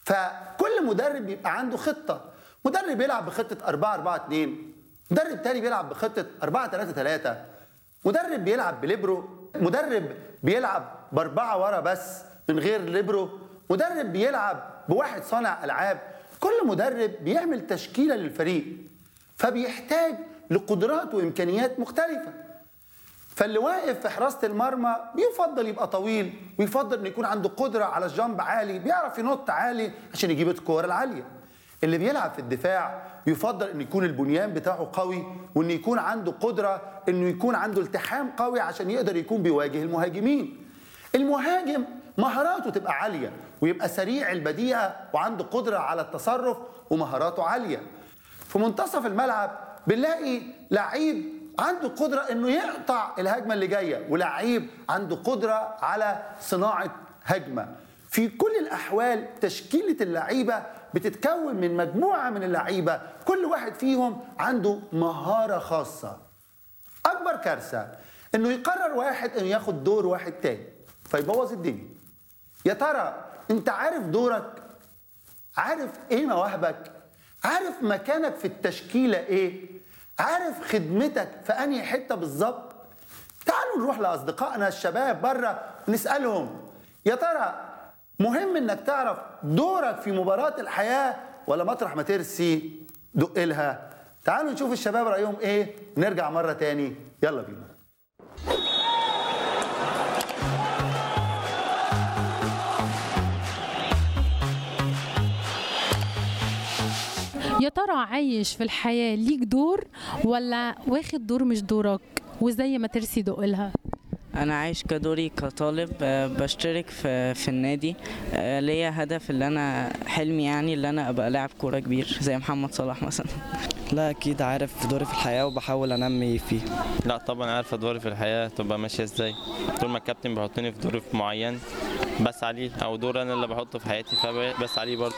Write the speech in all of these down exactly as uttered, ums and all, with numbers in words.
فكل مدرب بيبقى عنده خطه، مدرب بيلعب بخطه أربعة أربعة اتنين، مدرب تاني بيلعب بخطه أربعة ثلاثة ثلاثة، مدرب بيلعب بليبرو، مدرب بيلعب باربعه ورا بس من غير ليبرو، مدرب بيلعب بواحد صانع العاب. كل مدرب بيعمل تشكيله للفريق، فبيحتاج لقدرات وامكانيات مختلفه. فاللي واقف في حراسه المرمى بيفضل يبقى طويل، ويفضل انه يكون عنده قدره على الجامب عالي، بيعرف ينط عالي عشان يجيب الكور العاليه. اللي بيلعب في الدفاع يفضل انه يكون البنيان بتاعه قوي، وانه يكون عنده قدره انه يكون عنده التحام قوي عشان يقدر يكون بيواجه المهاجمين. المهاجم مهاراته تبقى عاليه، ويبقى سريع البديهه وعنده قدره على التصرف ومهاراته عاليه. في منتصف الملعب بنلاقي لعيب عنده قدرة انه يقطع الهجمة اللي جاية، ولعيب عنده قدرة على صناعة هجمة. في كل الأحوال تشكيلة اللعيبة بتتكون من مجموعة من اللعيبة، كل واحد فيهم عنده مهارة خاصة. أكبر كارثة انه يقرر واحد انه ياخد دور واحد تاني فيبوظ الدنيا. يا ترى انت عارف دورك؟ عارف ايه مواهبك؟ عارف مكانك في التشكيلة ايه؟ عارف خدمتك في انهي حته بالظبط؟ تعالوا نروح لاصدقائنا الشباب بره ونسالهم، يا ترى مهم انك تعرف دورك في مباراه الحياه، ولا مطرح ما ترسي دق لها؟ تعالوا نشوف الشباب رايهم ايه، نرجع مره تاني، يلا بينا. يا ترى عايش في الحياة ليك دور، ولا واخد دور مش دورك وزي ما ترسي دقلها؟ انا عايش كدوري كطالب، بشترك في في النادي، ليا هدف اللي انا حلمي يعني اللي انا ابقى لاعب كوره كبير زي محمد صلاح مثلا. لا اكيد عارف دوري في الحياه وبحاول انمي فيه. لا طبعا عارف دوري في الحياه تبقى ماشيه ازاي. طول ما الكابتن بيحطني في دور معين بس عليه، او دور انا اللي بحطه في حياتي فبس عليه برضه.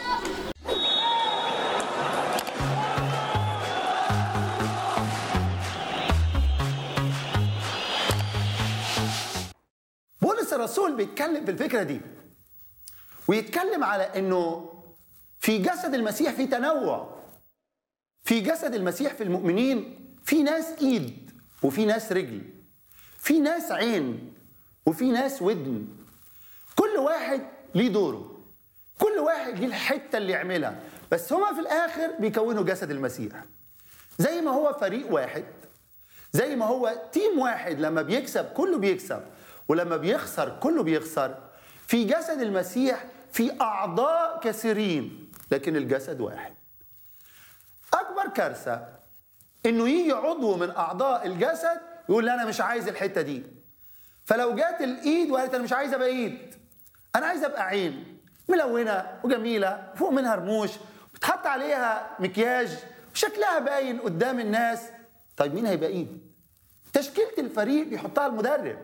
الرسول بيتكلم في الفكرة دي، ويتكلم على انه في جسد المسيح في تنوع. في جسد المسيح في المؤمنين في ناس ايد وفي ناس رجل، في ناس عين وفي ناس ودن. كل واحد ليه دوره، كل واحد ليه الحتة اللي يعملها، بس هما في الاخر بيكونوا جسد المسيح. زي ما هو فريق واحد، زي ما هو تيم واحد، لما بيكسب كله بيكسب، ولما بيخسر كله بيخسر. في جسد المسيح في أعضاء كثيرين لكن الجسد واحد. أكبر كارثة إنه يجي عضو من أعضاء الجسد يقول أنا مش عايز الحتة دي. فلو جات الإيد وقالت أنا مش عايز أبقى إيد، أنا عايز أبقى عين ملونة وجميلة فوق منها رموش بتحط عليها مكياج وشكلها باين قدام الناس، طيب مين هيبقى إيد؟ تشكيلة الفريق بيحطها المدرب.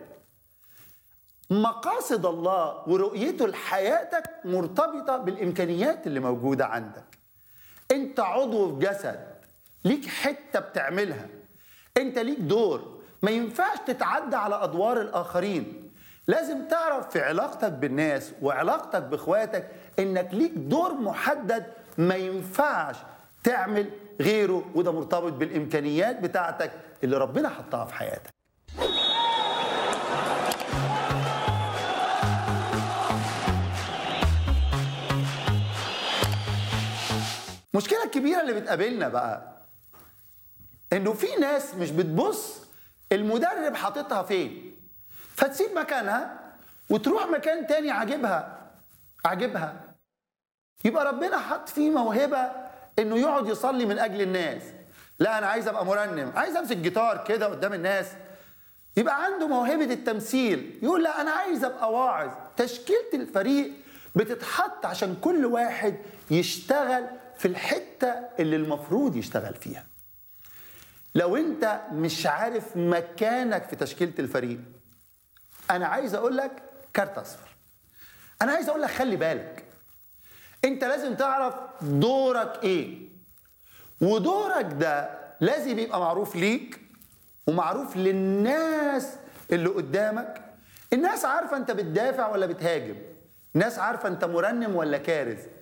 مقاصد الله ورؤيته لحياتك مرتبطة بالإمكانيات اللي موجودة عندك. أنت عضو في جسد، ليك حتة بتعملها، أنت ليك دور، ما ينفعش تتعدى على أدوار الآخرين. لازم تعرف في علاقتك بالناس وعلاقتك بإخواتك إنك ليك دور محدد ما ينفعش تعمل غيره، وده مرتبط بالإمكانيات بتاعتك اللي ربنا حطها في حياتك. المشكلة الكبيرة اللي بتقابلنا بقى انه في ناس مش بتبص المدرب حاططها فين، فتسيب مكانها وتروح مكان تاني عاجبها عاجبها. يبقى ربنا حط فيه موهبة انه يقعد يصلي من اجل الناس. لا انا عايز ابقى مرنم، عايز امسك جيتار كده قدام الناس. يبقى عنده موهبة التمثيل، يقول لا انا عايز ابقى واعظ. تشكيلة الفريق بتتحط عشان كل واحد يشتغل في الحتة اللي المفروض يشتغل فيها. لو انت مش عارف مكانك في تشكيلة الفريق، انا عايز اقول لك كارت اصفر. انا عايز اقول لك خلي بالك، انت لازم تعرف دورك ايه، ودورك ده لازم يبقى معروف ليك ومعروف للناس اللي قدامك. الناس عارفة انت بتدافع ولا بتهاجم، الناس عارفة انت مرنم ولا كارث،